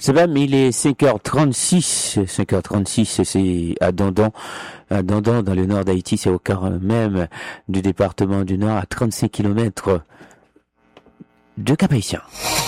C'est même, il est 5h36, 5h36, c'est à Dandan, dans le nord d'Haïti, c'est au cœur même du département du Nord, à 35 km de Cap-Haïtien.